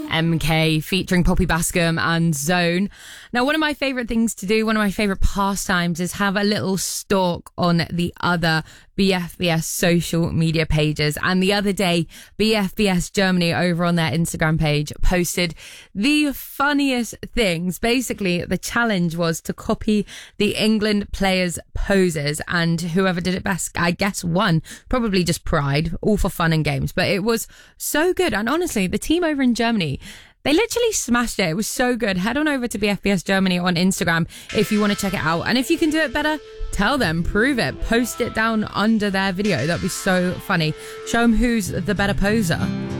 MK featuring Poppy Bascom and Zone. Now, one of my favourite things to do, one of my favourite pastimes is have a little stalk on the other BFBS social media pages. And the other day, BFBS Germany over on their Instagram page posted the funniest things. Basically, the challenge was to copy the England players' poses, and whoever did it best, I guess, won. Probably just pride, all for fun and games. But it was so good. And honestly, the team over in Germany, they literally smashed it. It was so good. Head on over to BFBS Germany on Instagram if you want to check it out. And if you can do it better, tell them, prove it, post it down under their video. That'd be so funny. Show them who's the better poser.